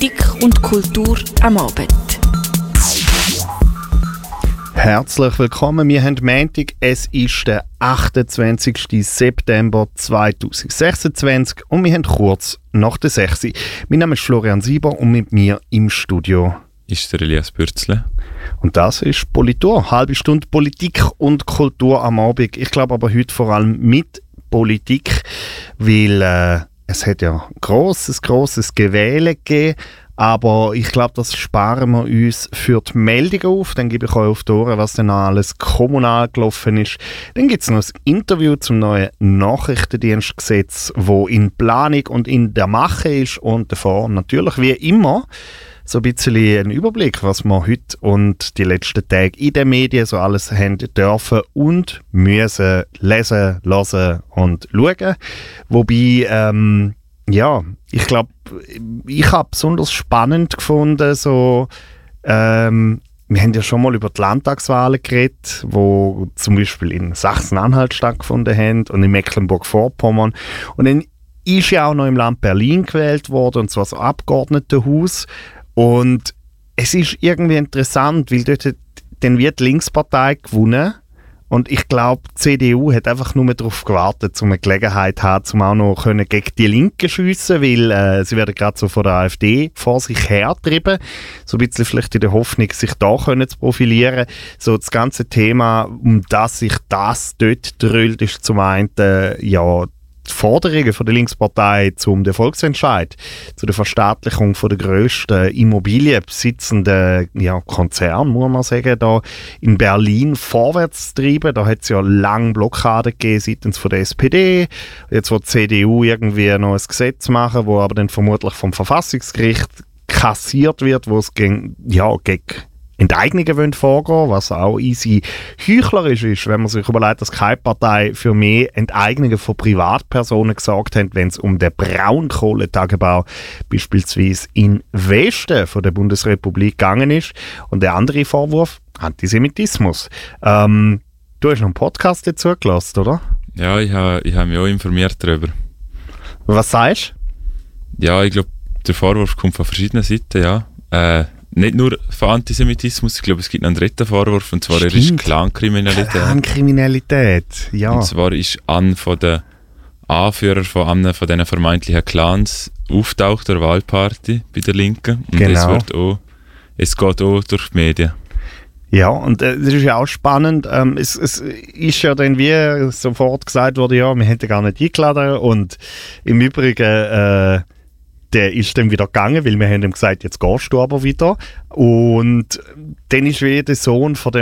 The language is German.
Politik und Kultur am Abend. Herzlich willkommen, wir haben Montag, es ist der 28. September 2026 und wir haben kurz nach der 6. Mein Name ist Florian Sieber und mit mir im Studio ist der Elias Bürzle. Und das ist Politur, halbe Stunde Politik und Kultur am Abend. Ich glaube aber heute vor allem mit Politik, weil es hat ja grosses Gewähle gegeben. Aber ich glaube, das sparen wir uns für die Meldung auf. Dann gebe ich euch auf die Ohren, was denn alles kommunal gelaufen ist. Dann gibt es noch ein Interview zum neuen Nachrichtendienstgesetz, das in Planung und in der Mache ist. Und davor natürlich wie immer so ein bisschen ein Überblick, was wir heute und die letzten Tage in den Medien so alles haben dürfen und müssen lesen, hören und schauen. Wobei, ich glaube, ich habe besonders spannend gefunden, so, wir haben ja schon mal über die Landtagswahlen geredet, wo zum Beispiel in Sachsen-Anhalt stattgefunden haben und in Mecklenburg-Vorpommern. Und dann ist ja auch noch im Land Berlin gewählt worden, und zwar das Abgeordnetenhaus. Und es ist irgendwie interessant, weil dort dann wird die Linkspartei gewonnen. Und ich glaube, die CDU hat einfach nur darauf gewartet, um eine Gelegenheit zu haben, um auch noch gegen die Linken schiessen, weil sie werden gerade so von der AfD vor sich hertrieben. So ein bisschen vielleicht in der Hoffnung, sich da zu profilieren. So das ganze Thema, um das sich das dort drüllt, ist zum einen die Forderungen von der Linkspartei zum Volksentscheid, zu der Verstaatlichung von der grössten immobilienbesitzenden Konzern, muss man sagen, da in Berlin vorwärts zu treiben. Da hat es ja lange Blockaden gegeben seitens von der SPD. Jetzt will die CDU irgendwie noch ein Gesetz machen, wo aber dann vermutlich vom Verfassungsgericht kassiert wird, wo es gegen Enteignungen vorgehen, was auch easy heuchlerisch ist, wenn man sich überlegt, dass keine Partei für mehr Enteignungen von Privatpersonen gesagt hat, wenn es um den Braunkohletagebau beispielsweise im Westen von der Bundesrepublik gegangen ist. Und der andere Vorwurf, Antisemitismus. Du hast noch einen Podcast dazu gelassen, oder? Ja, ich habe mich auch informiert darüber. Was sagst du? Ja, ich glaube, der Vorwurf kommt von verschiedenen Seiten, ja. Nicht nur von Antisemitismus, ich glaube, es gibt noch einen dritten Vorwurf, und zwar ist Clankriminalität. Clankriminalität, ja. Und zwar ist einer von den Anführern von einem von diesen vermeintlichen Clans auftaucht der Wahlparty bei der Linken. Und genau. Es geht auch durch die Medien. Ja, und das ist ja auch spannend. Es ist ja dann wie sofort gesagt worden, ja, wir hätten gar nicht eingeladen. Und im Übrigen der ist dann wieder gegangen, weil wir haben ihm gesagt, jetzt gehst du aber wieder. Und dann ist wie der Sohn von